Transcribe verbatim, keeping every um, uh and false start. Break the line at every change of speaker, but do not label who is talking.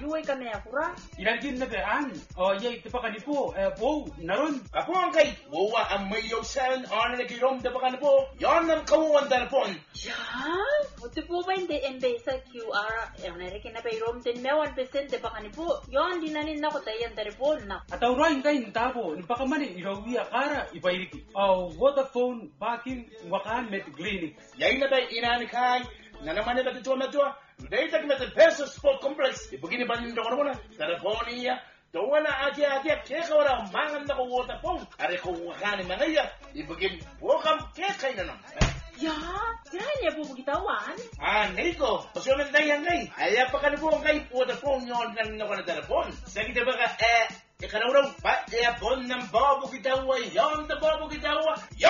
yuay kami akura.
Ilagin na bean. O yay tipakan po eh po naron.
Kapuan kay wawa ang mayaw saan ano na kirom da bakan po. Yan ang kawuan darapon.
Yan? Buti po ba hindi embesa Q R? Yung narikin na payroom din mewan percent de baka ni po. Yan, dinanin na ko tayo ang darapon na.
At awrain kayo ng tabo. Nipakamani irawi akara ipairiki. O Vodafone baking wakan met clinic.
Yay na tayo inani kay. Na naman na dito na dito. Dahil tayo na Peso Sport Complex. Ibagin ba nito ko na darapon niya. Tawa na ati-ati kaya wala mangan na ko Vodafone. Are ko wakani mga iya. Ibagin wakam kaya kayo na naman.
Ya, kaya niya po magitawan.
Ah, Nico, pasunan na yan kay. Ay, pa ka na po kay Vodafone yun lang na ko na darapon. Sa kita ba ka, eh, ikanawraw pa, eh, bon ng babo kitawa, yon na babo kitawa, yon!